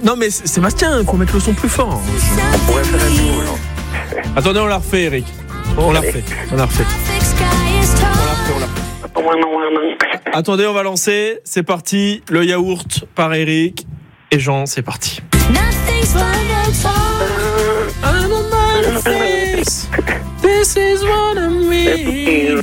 Non mais Sébastien, il faut mettre le son plus fort. On pourrait faire un duo, genre. Attendez, on la refait, Eric. On la refait. Attendez, on va lancer. C'est parti. Le yaourt par Eric et Jean, c'est parti. This is what I mean.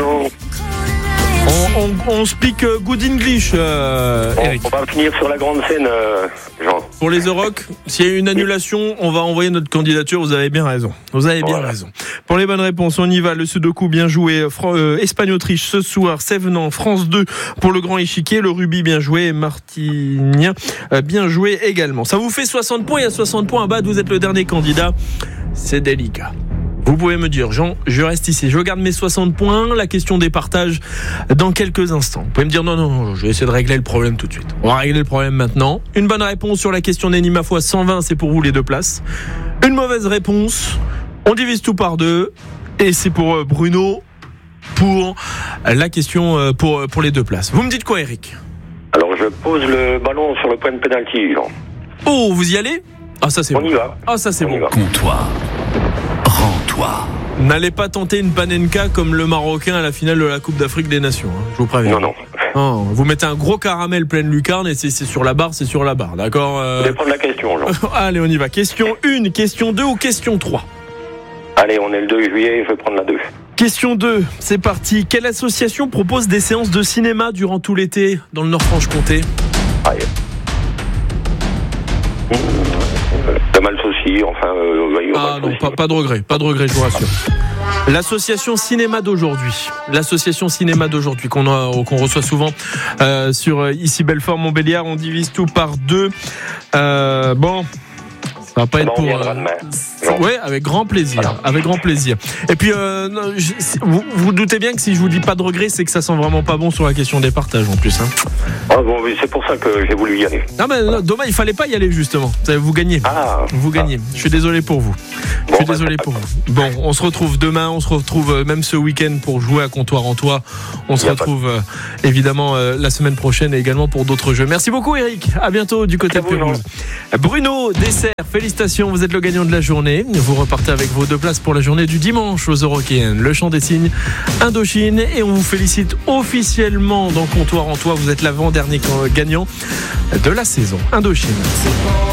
On speak good English, Eric. On va finir sur la grande scène, Jean. Pour les Euroc, s'il y a une annulation, on va envoyer notre candidature. Vous avez bien raison. Raison. Pour les bonnes réponses, on y va. Le Sudoku, bien joué. Espagne-Autriche ce soir. Sévenant, France 2 pour le grand échiquier. Le rugby, bien joué. Martinien, bien joué également. Ça vous fait 60 points. Il y a 60 points à battre. Vous êtes le dernier candidat. C'est délicat. Vous pouvez me dire, Jean, je reste ici, je garde mes 60 points, la question des partages dans quelques instants. Vous pouvez me dire, non, je vais essayer de régler le problème tout de suite. On va régler le problème maintenant. Une bonne réponse sur la question n'est ni ma foi 120, c'est pour vous les 2 places. Une mauvaise réponse, on divise tout par 2, et c'est pour Bruno, pour la question pour les 2 places. Vous me dites quoi, Eric ? Alors, je pose le ballon sur le point de pénalty, Jean. Oh, vous y allez ? Ah, ça c'est bon. On y va. Ah, ça c'est bon. Comptoir. Rends-toi. N'allez pas tenter une panenka comme le Marocain à la finale de la Coupe d'Afrique des Nations, hein, je vous préviens. Non. Oh, vous mettez un gros caramel pleine lucarne et c'est sur la barre, d'accord Vous allez prendre la question, Jean. Allez, on y va. Question 1, question 2 ou question 3 ? Allez, on est le 2 juillet, je vais prendre la 2. Question 2, c'est parti. Quelle association propose des séances de cinéma durant tout l'été dans le Nord-Franche-Comté ? Aïe. T'as mal sauci, enfin... Ah non, pas de regret, je vous rassure. L'association cinéma d'aujourd'hui qu'on reçoit souvent sur ici Belfort Montbéliard, on divise tout par 2. Bon, ça va pas être pour. Ouais, avec grand plaisir, Et puis vous doutez bien que si je vous dis pas de regret, c'est que ça sent vraiment pas bon sur la question des partages en plus. Hein. Ah bon, c'est pour ça que j'ai voulu y aller. Non mais dommage, il fallait pas y aller justement. Vous gagnez. Vous gagnez. Je suis désolé pour vous. Bon, on se retrouve demain, on se retrouve même ce week-end pour jouer à Comptoir en Toi. On se retrouve évidemment la semaine prochaine et également pour d'autres jeux. Merci beaucoup Eric. À bientôt du côté de Pérouse. Bruno Dessert, félicitations, vous êtes le gagnant de la journée. Vous repartez avec vos 2 places pour la journée du dimanche aux Eurokéennes. Le chant des signes Indochine et on vous félicite officiellement dans Comptoir en Toi. Vous êtes l'avant-dernier gagnant de la saison Indochine.